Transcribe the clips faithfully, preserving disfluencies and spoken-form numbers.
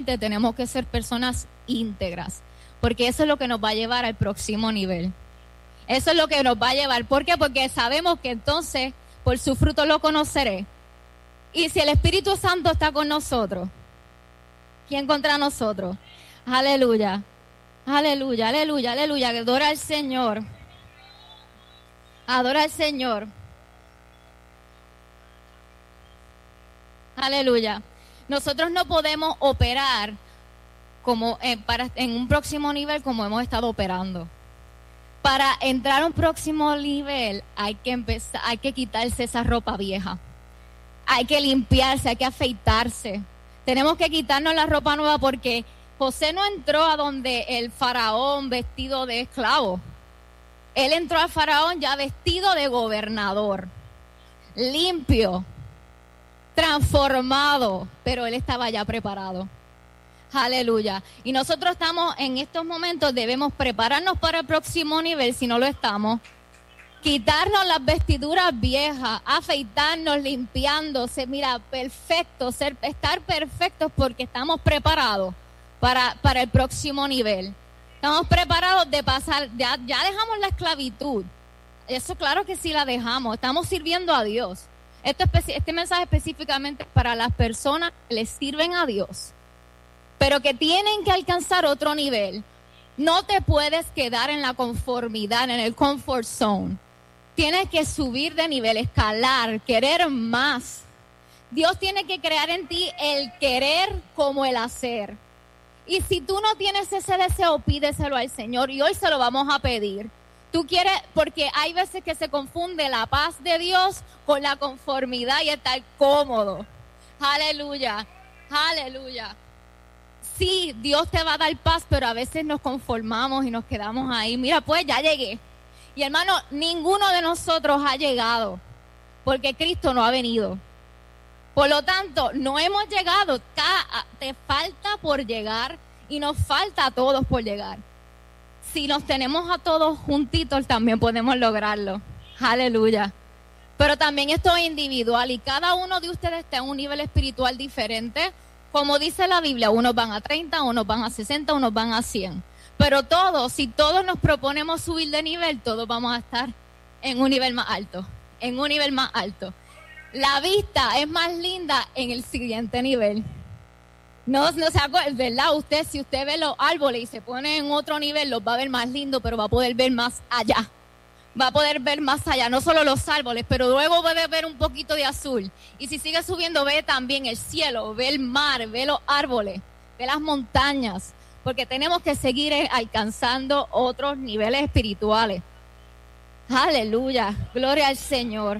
realmente tenemos que ser personas íntegras, porque eso es lo que nos va a llevar al próximo nivel. Eso es lo que nos va a llevar. ¿Por qué? Porque sabemos que entonces por su fruto lo conoceré. Y si el Espíritu Santo está con nosotros, ¿quién contra nosotros? Aleluya, aleluya, aleluya, aleluya. Adora al Señor. Adora al Señor. Aleluya. Nosotros no podemos operar como en, para, en un próximo nivel como hemos estado operando. Para entrar a un próximo nivel hay que empezar, hay que quitarse esa ropa vieja. Hay que limpiarse, hay que afeitarse. Tenemos que quitarnos la ropa nueva porque José no entró a donde el faraón vestido de esclavo. Él entró al faraón ya vestido de gobernador, limpio, transformado, pero él estaba ya preparado. Aleluya. Y nosotros estamos en estos momentos, debemos prepararnos para el próximo nivel, si no lo estamos. Quitarnos las vestiduras viejas, afeitarnos, limpiándose, mira, perfecto, ser, estar perfectos porque estamos preparados para, para el próximo nivel. Estamos preparados de pasar, ya, ya dejamos la esclavitud. Eso claro que sí la dejamos, estamos sirviendo a Dios. Esto, este mensaje específicamente es para las personas que les sirven a Dios, pero que tienen que alcanzar otro nivel. No te puedes quedar en la conformidad, en el comfort zone. Tienes que subir de nivel, escalar, querer más. Dios tiene que crear en ti el querer como el hacer. Y si tú no tienes ese deseo, pídeselo al Señor y hoy se lo vamos a pedir. Tú quieres, porque hay veces que se confunde la paz de Dios con la conformidad y estar cómodo. Aleluya, aleluya. Sí, Dios te va a dar paz, pero a veces nos conformamos y nos quedamos ahí. Mira, pues ya llegué. Y hermano, ninguno de nosotros ha llegado, porque Cristo no ha venido. Por lo tanto, no hemos llegado. Te falta por llegar y nos falta a todos por llegar. Si nos tenemos a todos juntitos, también podemos lograrlo. Aleluya. Pero también esto es individual y cada uno de ustedes está en un nivel espiritual diferente. Como dice la Biblia, unos van a treinta, unos van a sesenta, unos van a cien. Pero todos, si todos nos proponemos subir de nivel, todos vamos a estar en un nivel más alto, en un nivel más alto. La vista es más linda en el siguiente nivel. No, no se acuerda, ¿verdad? Usted, si usted ve los árboles y se pone en otro nivel, los va a ver más lindo, pero va a poder ver más allá. Va a poder ver más allá, no solo los árboles, pero luego puede ver un poquito de azul. Y si sigue subiendo, ve también el cielo, ve el mar, ve los árboles, ve las montañas, porque tenemos que seguir alcanzando otros niveles espirituales. Aleluya, gloria al Señor.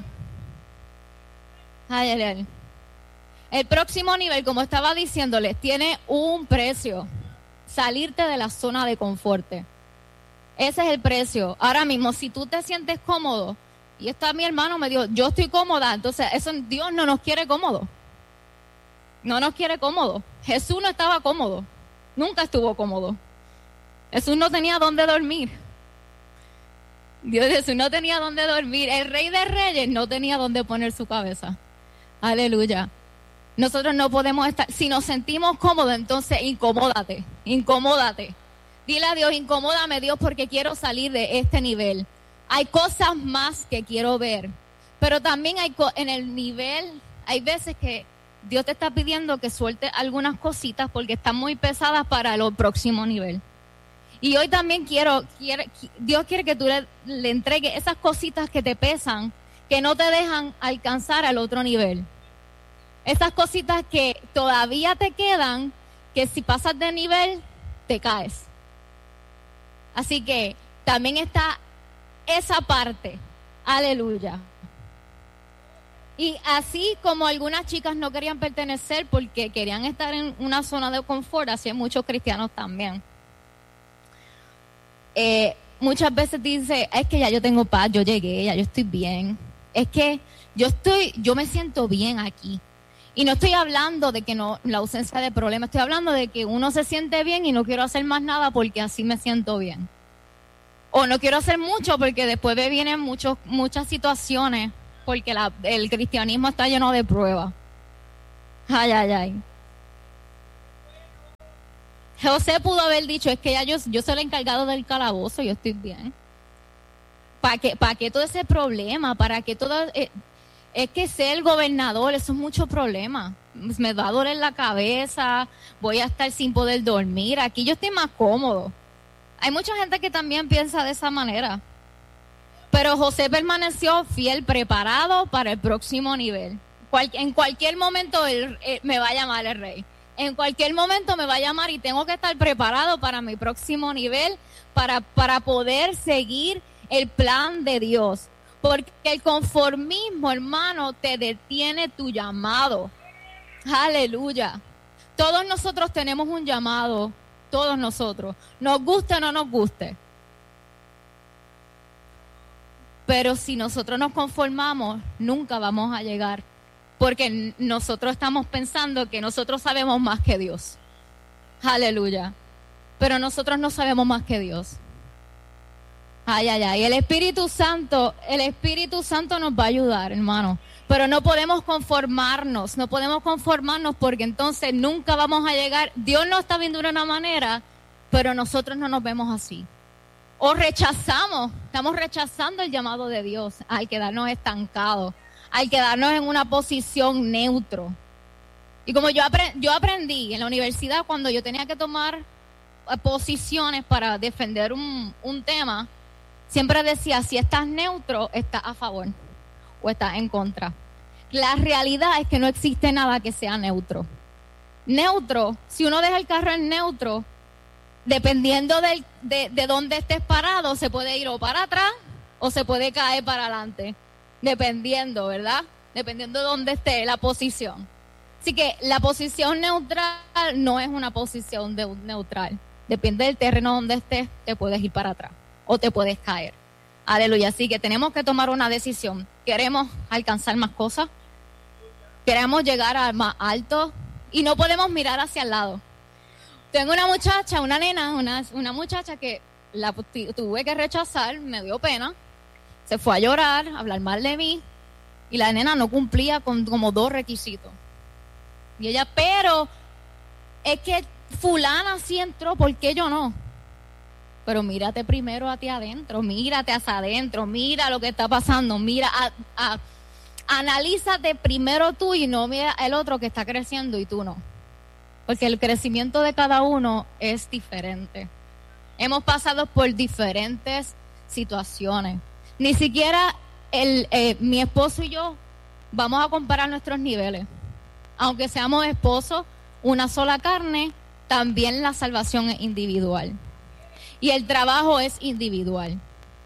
Aleluya. El próximo nivel, como estaba diciéndoles, tiene un precio. Salirte de la zona de confort. Ese es el precio. Ahora mismo, si tú te sientes cómodo, y esta mi hermano me dijo, yo estoy cómoda, entonces eso Dios no nos quiere cómodo. No nos quiere cómodo. Jesús no estaba cómodo. Nunca estuvo cómodo. Jesús no tenía dónde dormir. Dios, Jesús no tenía dónde dormir. El Rey de Reyes no tenía dónde poner su cabeza. Aleluya. Nosotros no podemos estar, si nos sentimos cómodos, entonces incomódate, incomódate. Dile a Dios, incomódame Dios porque quiero salir de este nivel. Hay cosas más que quiero ver, pero también hay en el nivel, hay veces que Dios te está pidiendo que suelte algunas cositas porque están muy pesadas para el próximo nivel. Y hoy también quiero, quiere, Dios quiere que tú le, le entregues esas cositas que te pesan, que no te dejan alcanzar al otro nivel. Esas cositas que todavía te quedan, que si pasas de nivel, te caes. Así que también está esa parte. Aleluya. Y así como algunas chicas no querían pertenecer porque querían estar en una zona de confort, así hay muchos cristianos también. Eh, muchas veces dice, es que ya yo tengo paz, yo llegué, ya yo estoy bien. Es que yo estoy, yo me siento bien aquí. Y no estoy hablando de que no, la ausencia de problemas, estoy hablando de que uno se siente bien y no quiero hacer más nada porque así me siento bien. O no quiero hacer mucho porque después me vienen muchos, muchas situaciones porque la, el cristianismo está lleno de pruebas. Ay, ay, ay. José pudo haber dicho, es que ya yo, yo soy el encargado del calabozo, yo estoy bien. ¿Para qué, para qué todo ese problema? ¿Para qué todo...? Eh, es que ser el gobernador, eso es mucho problema. Me va a doler la cabeza, voy a estar sin poder dormir. Aquí yo estoy más cómodo. Hay mucha gente que también piensa de esa manera. Pero José permaneció fiel, preparado para el próximo nivel. Cual, en cualquier momento él, él, me va a llamar el rey. En cualquier momento me va a llamar y tengo que estar preparado para mi próximo nivel, para, para poder seguir el plan de Dios. Porque el conformismo, hermano, te detiene tu llamado. Aleluya. Todos nosotros tenemos un llamado, todos nosotros. Nos guste o no nos guste. Pero si nosotros nos conformamos, nunca vamos a llegar. Porque nosotros estamos pensando que nosotros sabemos más que Dios. Aleluya. Pero nosotros no sabemos más que Dios. Ay, ay, ay. El Espíritu Santo, el Espíritu Santo nos va a ayudar, hermano. Pero no podemos conformarnos, no podemos conformarnos porque entonces nunca vamos a llegar. Dios nos está viendo de una manera, pero nosotros no nos vemos así. O rechazamos, estamos rechazando el llamado de Dios. Hay que quedarnos estancados. Al quedarnos en una posición neutro. Y como yo, aprend, yo aprendí en la universidad, cuando yo tenía que tomar posiciones para defender un, un tema, siempre decía, si estás neutro, estás a favor o estás en contra. La realidad es que no existe nada que sea neutro. Neutro, si uno deja el carro en neutro, dependiendo del, de, de dónde estés parado, se puede ir o para atrás o se puede caer para adelante. Dependiendo, ¿verdad? Dependiendo de dónde esté la posición. Así que la posición neutral no es una posición de, neutral. Depende del terreno donde estés, te puedes ir para atrás o te puedes caer. Aleluya. Así que tenemos que tomar una decisión. ¿Queremos alcanzar más cosas? ¿Queremos llegar a más alto? Y no podemos mirar hacia el lado. Tengo una muchacha, una nena, una, una muchacha que la tuve que rechazar, me dio pena. Se fue a llorar, a hablar mal de mí, y la nena no cumplía con como dos requisitos. Y ella, pero es que fulana sí entró, ¿por qué yo no? Pero mírate primero a ti adentro, mírate hacia adentro, mira lo que está pasando, mira, a, a, analízate primero tú y no mira el otro que está creciendo y tú no. Porque el crecimiento de cada uno es diferente. Hemos pasado por diferentes situaciones. Ni siquiera el, eh, mi esposo y yo vamos a comparar nuestros niveles. Aunque seamos esposos, una sola carne, también la salvación es individual. Y el trabajo es individual.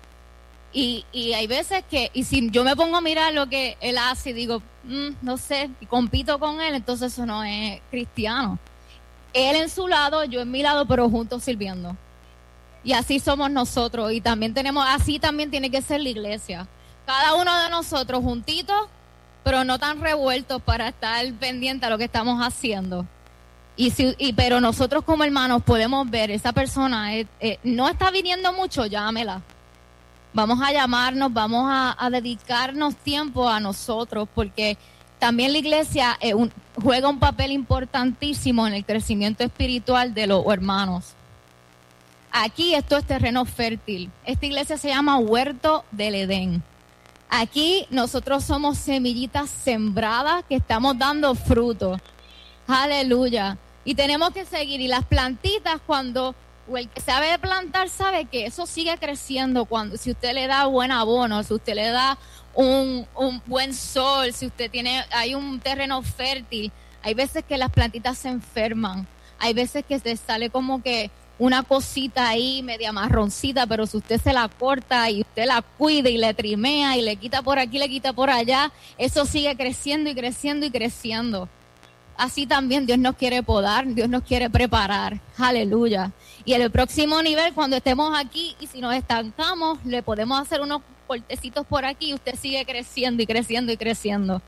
Y, y hay veces que, y si yo me pongo a mirar lo que él hace y digo, mm, no sé, y compito con él, entonces eso no es cristiano. Él en su lado, yo en mi lado, pero juntos sirviendo. Y así somos nosotros, y también tenemos, así también tiene que ser la iglesia. Cada uno de nosotros juntitos, pero no tan revueltos para estar pendientes a lo que estamos haciendo. Y si, y pero nosotros como hermanos podemos ver, esa persona eh, eh, no está viniendo mucho, llámela. Vamos a llamarnos, vamos a, a dedicarnos tiempo a nosotros, porque también la iglesia eh, un, juega un papel importantísimo en el crecimiento espiritual de los hermanos. Aquí esto es terreno fértil. Esta iglesia se llama Huerto del Edén. Aquí nosotros somos semillitas sembradas que estamos dando fruto. Aleluya. Y tenemos que seguir. Y las plantitas, cuando o el que sabe plantar sabe que eso sigue creciendo cuando si usted le da buen abono, si usted le da un, un buen sol, si usted tiene, hay un terreno fértil. Hay veces que las plantitas se enferman. Hay veces que se sale como que una cosita ahí media marroncita, pero si usted se la corta y usted la cuida y le trimea y le quita por aquí, le quita por allá, eso sigue creciendo y creciendo y creciendo. Así también Dios nos quiere podar, Dios nos quiere preparar. Aleluya. Y en el próximo nivel, cuando estemos aquí y si nos estancamos, le podemos hacer unos cortecitos por aquí y usted sigue creciendo y creciendo y creciendo.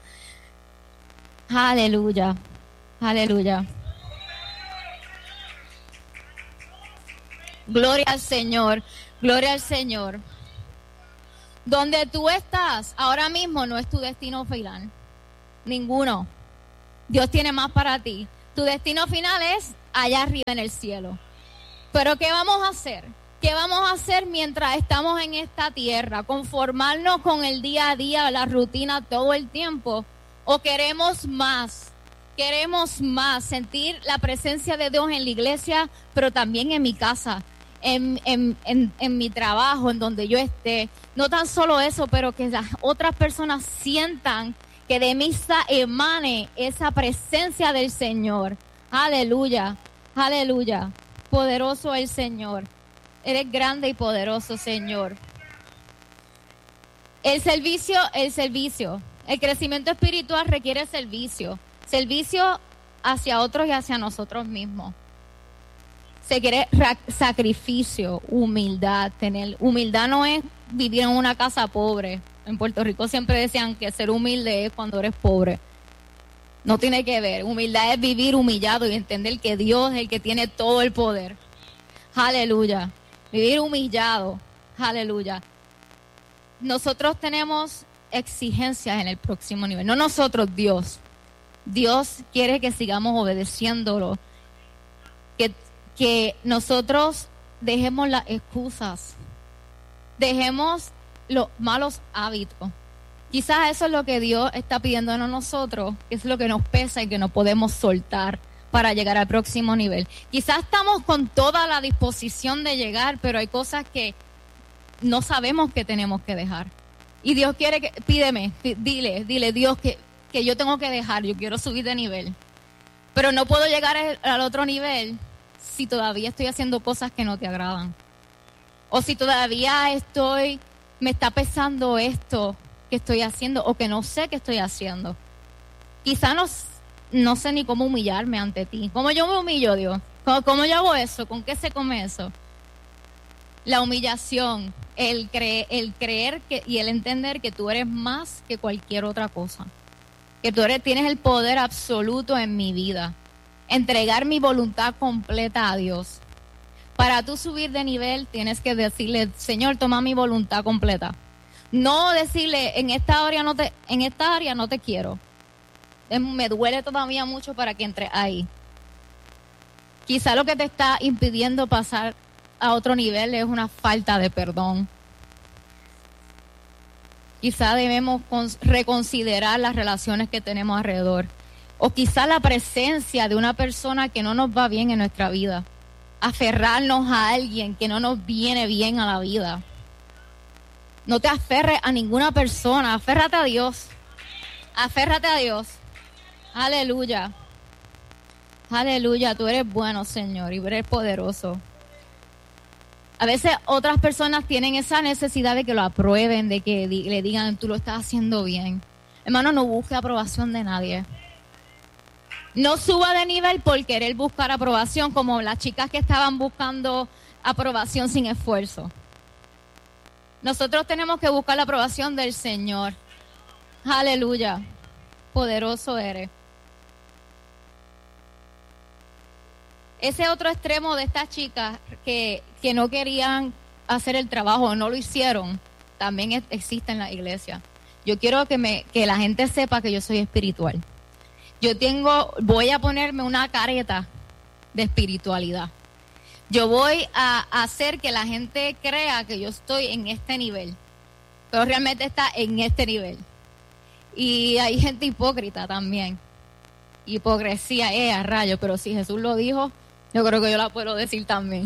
Aleluya. Aleluya. Gloria al Señor, gloria al Señor. Donde tú estás ahora mismo no es tu destino final. Ninguno. Dios tiene más para ti. Tu destino final es allá arriba en el cielo. Pero ¿qué vamos a hacer? ¿Qué vamos a hacer mientras estamos en esta tierra? ¿Conformarnos con el día a día, la rutina todo el tiempo? ¿O queremos más? Queremos más, sentir la presencia de Dios en la iglesia, pero también en mi casa, en, en, en, en mi trabajo, en donde yo esté. No tan solo eso, pero que las otras personas sientan que de mí emane esa presencia del Señor. Aleluya, aleluya. Poderoso el Señor. Eres grande y poderoso, Señor. El servicio, el servicio. El crecimiento espiritual requiere servicio. Servicio hacia otros y hacia nosotros mismos. Se quiere ra- sacrificio, humildad. Tener humildad no es vivir en una casa pobre. En Puerto Rico siempre decían que ser humilde es cuando eres pobre. No tiene que ver. Humildad es vivir humillado y entender que Dios es el que tiene todo el poder. Aleluya. Vivir humillado. Aleluya. Nosotros tenemos exigencias en el próximo nivel. No nosotros, Dios. Dios quiere que sigamos obedeciéndolo. Que, que nosotros dejemos las excusas. Dejemos los malos hábitos. Quizás eso es lo que Dios está pidiéndonos a nosotros, que es lo que nos pesa y que no podemos soltar para llegar al próximo nivel. Quizás estamos con toda la disposición de llegar, pero hay cosas que no sabemos que tenemos que dejar. Y Dios quiere que, pídeme, dile, dile Dios que, que yo tengo que dejar, yo quiero subir de nivel. Pero no puedo llegar al, al otro nivel si todavía estoy haciendo cosas que no te agradan. O si todavía estoy, me está pesando esto que estoy haciendo o que no sé que estoy haciendo. Quizá no, no sé ni cómo humillarme ante ti. ¿Cómo yo me humillo, Dios? ¿Cómo, cómo yo hago eso? ¿Con qué se come eso? La humillación, el, cre- el creer que, y el entender que tú eres más que cualquier otra cosa. Que tú eres, tienes el poder absoluto en mi vida. Entregar mi voluntad completa a Dios. Para tú subir de nivel tienes que decirle, Señor, toma mi voluntad completa. No decirle, en esta área no te, en esta área no te quiero. Me duele todavía mucho para que entre ahí. Quizá lo que te está impidiendo pasar a otro nivel es una falta de perdón. Quizá debemos cons- reconsiderar las relaciones que tenemos alrededor. O quizá la presencia de una persona que no nos va bien en nuestra vida. Aferrarnos a alguien que no nos viene bien a la vida. No te aferres a ninguna persona, aférrate a Dios. Aférrate a Dios. Aleluya. Aleluya, tú eres bueno, Señor, y eres poderoso. A veces otras personas tienen esa necesidad de que lo aprueben, de que di- le digan, tú lo estás haciendo bien. Hermano, no busque aprobación de nadie. No suba de nivel por querer buscar aprobación, como las chicas que estaban buscando aprobación sin esfuerzo. Nosotros tenemos que buscar la aprobación del Señor. Aleluya. Poderoso eres. Ese otro extremo de estas chicas que, que no querían hacer el trabajo, no lo hicieron, también es, existe en la iglesia. Yo quiero que, me, que la gente sepa que yo soy espiritual. Yo tengo, voy a ponerme una careta de espiritualidad. Yo voy a, a hacer que la gente crea que yo estoy en este nivel, pero realmente está en este nivel. Y hay gente hipócrita también. Hipocresía, eh, a rayo, pero si Jesús lo dijo, yo creo que yo la puedo decir también.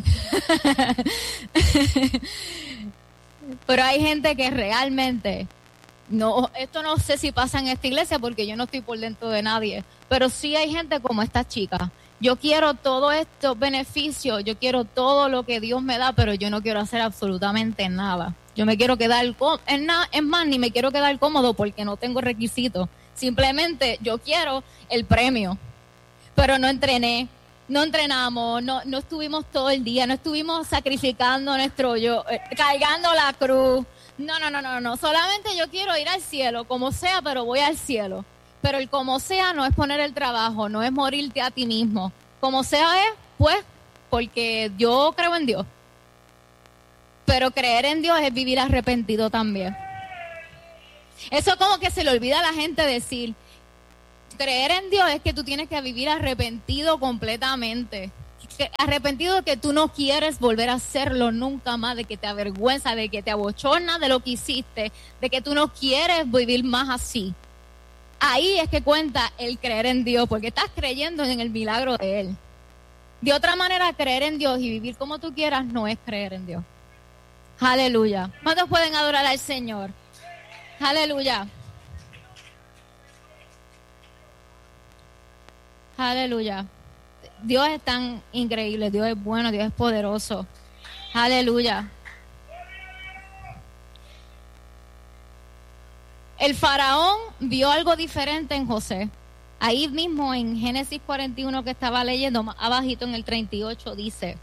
Pero hay gente que realmente, no, esto no sé si pasa en esta iglesia porque yo no estoy por dentro de nadie, pero sí hay gente como esta chica. Yo quiero todos estos beneficios, yo quiero todo lo que Dios me da, pero yo no quiero hacer absolutamente nada. Yo me quiero quedar, có- en nada, es más, ni me quiero quedar cómodo porque no tengo requisitos. Simplemente yo quiero el premio, pero no entrené, no entrenamos, no, no estuvimos todo el día, no estuvimos sacrificando nuestro yo, eh, cargando la cruz. No, no, no, no, no, solamente yo quiero ir al cielo, como sea, pero voy al cielo. Pero el como sea no es poner el trabajo, no es morirte a ti mismo. Como sea es, pues, porque yo creo en Dios. Pero creer en Dios es vivir arrepentido también. Eso como que se le olvida a la gente decir, Creer en Dios es que tú tienes que vivir arrepentido completamente. Que, arrepentido de que tú no quieres volver a hacerlo nunca más, de que te avergüenza, de que te abochorna de lo que hiciste, de que tú no quieres vivir más así. Ahí es que cuenta el creer en Dios, porque estás creyendo en el milagro de Él. De otra manera, creer en Dios y vivir como tú quieras no es creer en Dios. Aleluya. ¿Cuántos pueden adorar al Señor? Aleluya. Aleluya. Dios es tan increíble, Dios es bueno, Dios es poderoso. Aleluya. El faraón vio algo diferente en José. Ahí mismo en Génesis cuarenta y uno que estaba leyendo, más abajito en el treinta y ocho dice: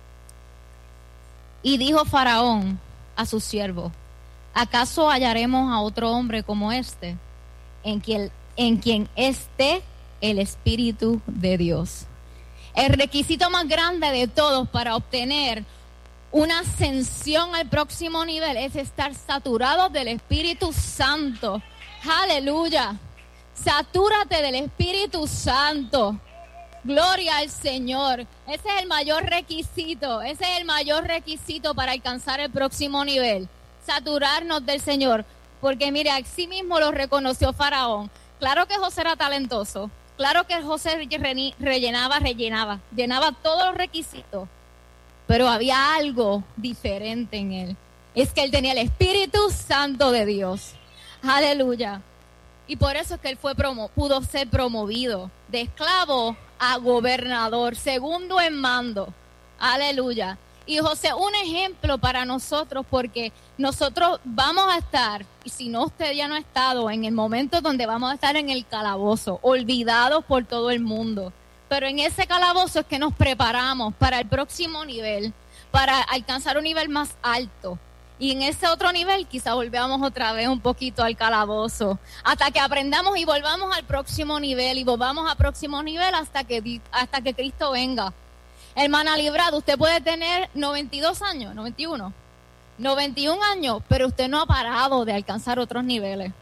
y dijo Faraón a sus siervos: ¿acaso hallaremos a otro hombre como este, en quien, en quien esté el Espíritu de Dios? El requisito más grande de todos para obtener una ascensión al próximo nivel es estar saturados del Espíritu Santo. Aleluya. Satúrate del Espíritu Santo. Gloria al Señor. Ese es el mayor requisito. Ese es el mayor requisito para alcanzar el próximo nivel. Saturarnos del Señor. Porque mire, así mismo lo reconoció Faraón. Claro que José era talentoso. Claro que José rellenaba, rellenaba, llenaba todos los requisitos, pero había algo diferente en él. Es que él tenía el Espíritu Santo de Dios. Aleluya. Y por eso es que él fue promo, pudo ser promovido de esclavo a gobernador, segundo en mando. Aleluya. Y José, un ejemplo para nosotros, porque nosotros vamos a estar, y si no usted ya no ha estado, en el momento donde vamos a estar en el calabozo, olvidados por todo el mundo. Pero en ese calabozo es que nos preparamos para el próximo nivel, para alcanzar un nivel más alto. Y en ese otro nivel quizá volvamos otra vez un poquito al calabozo, hasta que aprendamos y volvamos al próximo nivel, y volvamos al próximo nivel hasta que, hasta que Cristo venga. Hermana Librado, usted puede tener noventa y dos años, noventa y uno, noventa y un años, pero usted no ha parado de alcanzar otros niveles.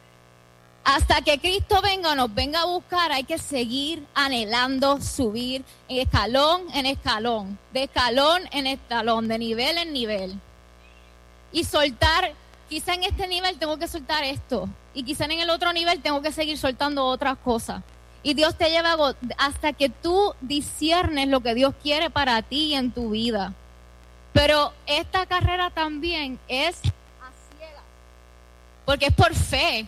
Hasta que Cristo venga o nos venga a buscar, hay que seguir anhelando subir escalón en escalón, de escalón en escalón, de nivel en nivel. Y soltar, quizá en este nivel tengo que soltar esto, y quizá en el otro nivel tengo que seguir soltando otras cosas. Y Dios te lleva hasta que tú disciernes lo que Dios quiere para ti y en tu vida. Pero esta carrera también es a ciegas, porque es por fe.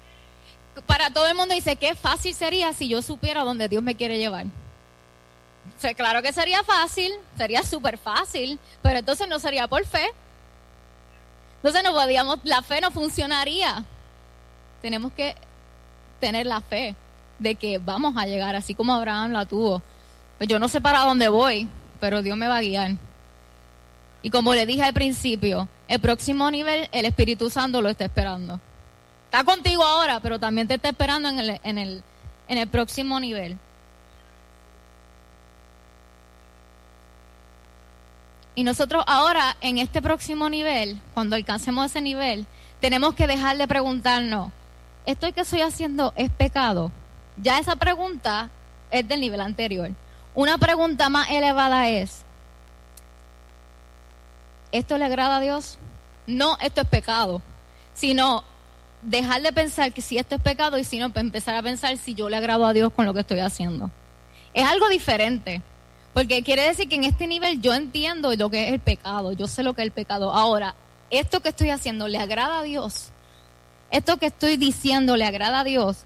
Para todo el mundo dice, qué fácil sería si yo supiera dónde Dios me quiere llevar. O sea, claro que sería fácil, sería súper fácil, pero entonces no sería por fe. Entonces no podíamos, la fe no funcionaría. Tenemos que tener la fe de que vamos a llegar, así como Abraham la tuvo. Pues yo no sé para dónde voy, pero Dios me va a guiar. Y como le dije al principio, el próximo nivel, el Espíritu Santo lo está esperando. Está contigo ahora, pero también te está esperando en el, en el, en el próximo nivel. Y nosotros ahora, en este próximo nivel, cuando alcancemos ese nivel, tenemos que dejar de preguntarnos, ¿esto que estoy haciendo es pecado? Ya esa pregunta es del nivel anterior. Una pregunta más elevada es, ¿esto le agrada a Dios? No, esto es pecado. Sino dejar de pensar que si esto es pecado y sino empezar a pensar si yo le agrado a Dios con lo que estoy haciendo. Es algo diferente. Porque quiere decir que en este nivel yo entiendo lo que es el pecado. Yo sé lo que es el pecado. Ahora, ¿esto que estoy haciendo le agrada a Dios? ¿Esto que estoy diciendo le agrada a Dios?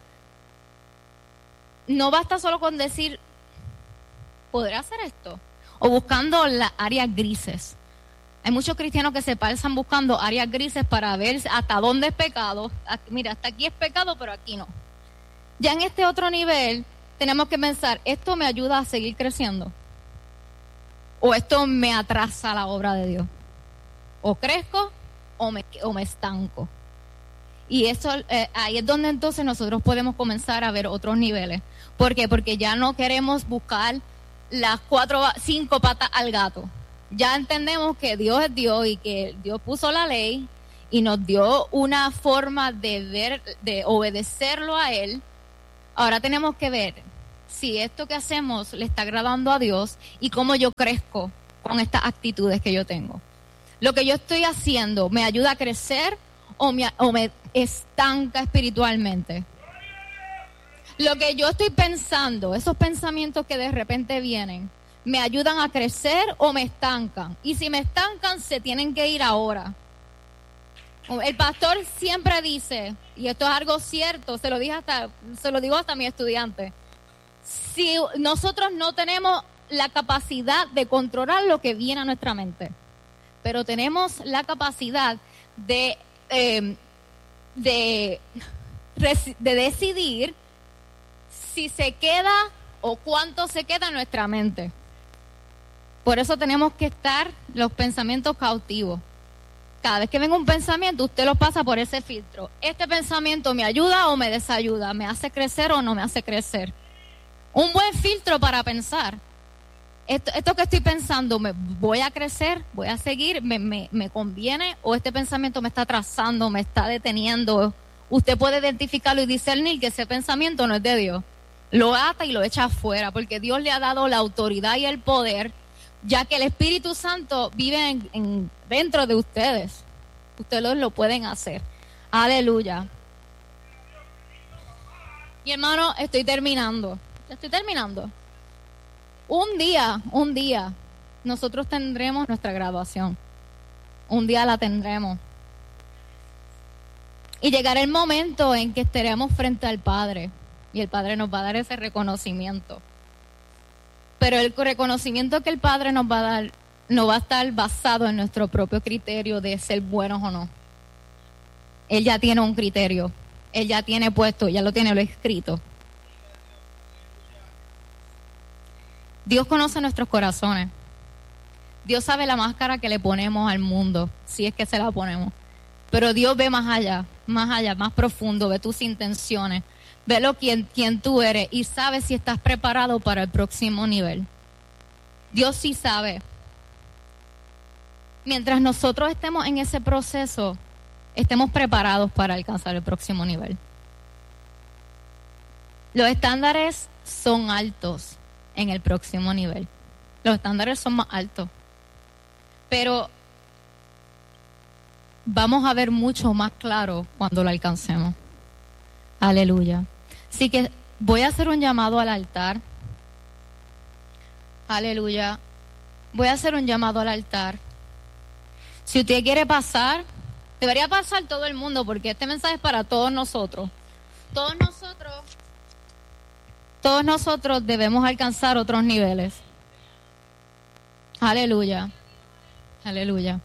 No basta solo con decir, ¿podré hacer esto? O buscando las áreas grises. Hay muchos cristianos que se pasan buscando áreas grises para ver hasta dónde es pecado. Mira, hasta aquí es pecado, pero aquí no. Ya en este otro nivel tenemos que pensar, ¿esto me ayuda a seguir creciendo? ¿O esto me atrasa la obra de Dios? ¿O crezco o me, o me estanco? Y eso eh, ahí es donde entonces nosotros podemos comenzar a ver otros niveles. ¿Por qué? Porque ya no queremos buscar las cuatro, cinco patas al gato. Ya entendemos que Dios es Dios y que Dios puso la ley y nos dio una forma de ver, de obedecerlo a Él, Ahora tenemos que ver si esto que hacemos le está agradando a Dios y cómo yo crezco con estas actitudes que yo tengo. Lo que yo estoy haciendo, ¿me ayuda a crecer o me, o me estanca espiritualmente? Lo que yo estoy pensando, esos pensamientos que de repente vienen, ¿me ayudan a crecer o me estancan? Y si me estancan, se tienen que ir ahora. El pastor siempre dice, y esto es algo cierto, se lo dije hasta, se lo digo hasta a mi estudiante, si nosotros no tenemos la capacidad de controlar lo que viene a nuestra mente, pero tenemos la capacidad de, eh, de, de decidir si se queda o cuánto se queda en nuestra mente. Por eso tenemos que estar los pensamientos cautivos. Cada vez que venga un pensamiento, usted lo pasa por ese filtro. ¿Este pensamiento me ayuda o me desayuda? ¿Me hace crecer o no me hace crecer? Un buen filtro para pensar. Esto, esto que estoy pensando, ¿me voy a crecer? ¿Voy a seguir? ¿Me, me, me conviene? ¿O este pensamiento me está atrasando, me está deteniendo? Usted puede identificarlo y discernir que ese pensamiento no es de Dios. Lo ata y lo echa afuera, porque Dios le ha dado la autoridad y el poder, ya que el Espíritu Santo vive en, en, dentro de ustedes. Ustedes lo, lo pueden hacer. Aleluya. Mi hermano, estoy terminando. Estoy terminando. Un día, un día, nosotros tendremos nuestra graduación. Un día la tendremos. Y llegará el momento en que estaremos frente al Padre. Y el Padre nos va a dar ese reconocimiento. Pero el reconocimiento que el Padre nos va a dar no va a estar basado en nuestro propio criterio de ser buenos o no. Él ya tiene un criterio. Él ya tiene puesto, ya lo tiene lo escrito. Dios conoce nuestros corazones. Dios sabe la máscara que le ponemos al mundo, si es que se la ponemos. Pero Dios ve más allá, más allá, más profundo, ve tus intenciones. Ve lo quien, quien tú eres y sabe si estás preparado para el próximo nivel. Dios sí sabe. Mientras nosotros estemos en ese proceso, estemos preparados para alcanzar el próximo nivel. Los estándares son altos en el próximo nivel. Los estándares son más altos. Pero vamos a ver mucho más claro cuando lo alcancemos. Aleluya. Así que voy a hacer un llamado al altar. Aleluya. Voy a hacer un llamado al altar. Si usted quiere pasar, debería pasar todo el mundo, porque este mensaje es para todos nosotros. Todos nosotros, todos nosotros debemos alcanzar otros niveles. Aleluya. Aleluya.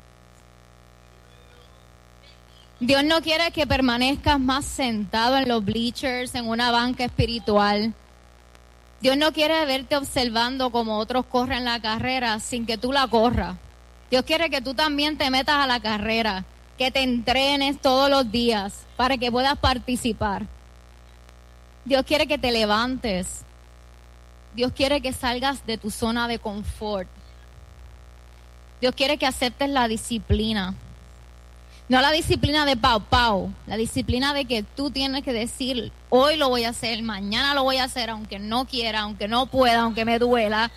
Dios no quiere que permanezcas más sentado en los bleachers, en una banca espiritual. Dios no quiere verte observando como otros corren la carrera sin que tú la corras. Dios quiere que tú también te metas a la carrera, que te entrenes todos los días para que puedas participar. Dios quiere que te levantes. Dios quiere que salgas de tu zona de confort. Dios quiere que aceptes la disciplina. No la disciplina de pau pau, la disciplina de que tú tienes que decir, hoy lo voy a hacer, mañana lo voy a hacer, aunque no quiera, aunque no pueda, aunque me duela.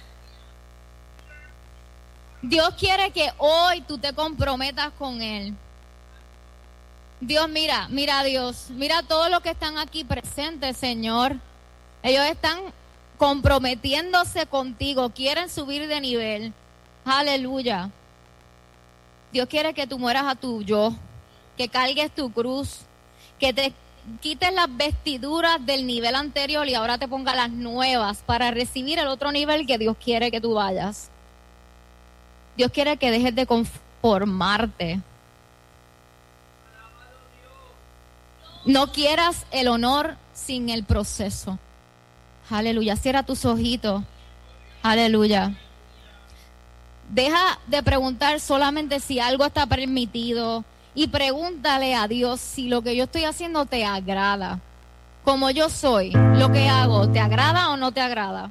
Dios quiere que hoy tú te comprometas con Él. Dios, mira, mira a Dios, mira a todos los que están aquí presentes, Señor. Ellos están comprometiéndose contigo, quieren subir de nivel. Aleluya. Dios quiere que tú mueras a tu yo, que cargues tu cruz, que te quites las vestiduras del nivel anterior y ahora te pongas las nuevas para recibir el otro nivel que Dios quiere que tú vayas. Dios quiere que dejes de conformarte. No quieras el honor sin el proceso. Aleluya. Cierra tus ojitos. Aleluya. Deja de preguntar solamente si algo está permitido y pregúntale a Dios si lo que yo estoy haciendo te agrada. Como yo soy, lo que hago, ¿te agrada o no te agrada?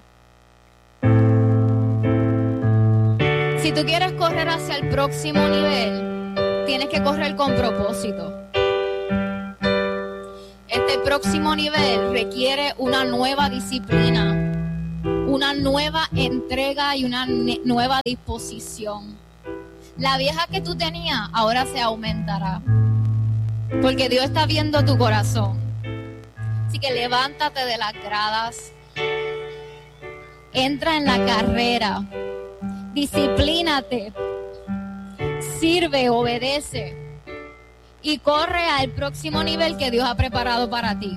Si tú quieres correr hacia el próximo nivel, tienes que correr con propósito. Este próximo nivel requiere una nueva disciplina, una nueva entrega y una ne- nueva disposición. La vieja que tú tenías ahora se aumentará, porque Dios está viendo tu corazón. Así que levántate de las gradas, entra en la carrera, disciplínate, sirve, obedece y corre al próximo nivel que Dios ha preparado para ti.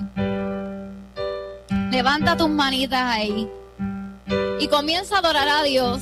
Levanta tus manitas ahí y comienza a adorar a Dios.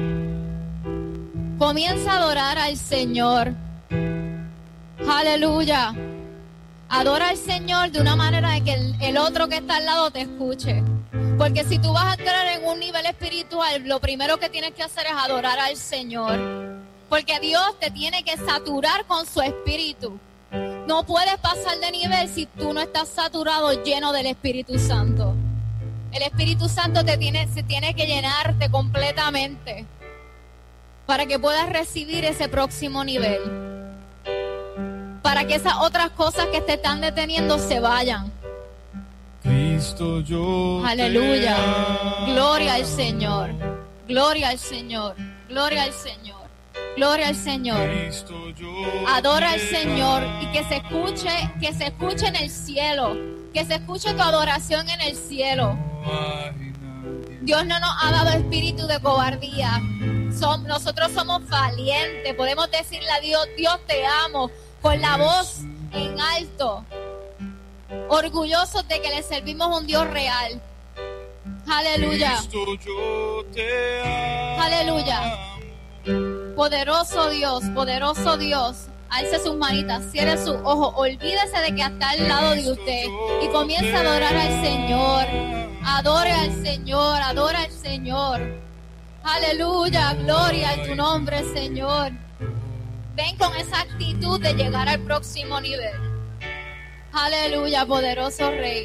Comienza a adorar al Señor. Aleluya. Adora al Señor de una manera de que el, el otro que está al lado te escuche. Porque si tú vas a entrar en un nivel espiritual, lo primero que tienes que hacer es adorar al Señor. Porque Dios te tiene que saturar con su espíritu. No puedes pasar de nivel si tú no estás saturado, lleno del Espíritu Santo. El Espíritu Santo te tiene, se tiene que llenarte completamente para que puedas recibir ese próximo nivel. Para que esas otras cosas que te están deteniendo se vayan. Cristo, yo Aleluya. te amo. Gloria al Señor. Gloria al Señor. Gloria al Señor. Gloria al Señor. Cristo, yo Adora al te Señor amo. y que se escuche, que se escuche en el cielo, que se escuche tu adoración en el cielo. No hay nadie. Dios no nos ha dado espíritu de cobardía. Som- nosotros somos valientes, podemos decirle a Dios, Dios te amo, con la voz en alto, orgullosos de que le servimos a un Dios real. Aleluya. Cristo, yo te amo. Aleluya. Poderoso Dios, poderoso Dios. Alce sus manitas, cierre sus ojos, olvídese de que está al lado de usted y comience a adorar al Señor. Adore al Señor, adora al Señor. Aleluya, gloria a tu nombre, Señor. Ven con esa actitud de llegar al próximo nivel. Aleluya, poderoso Rey.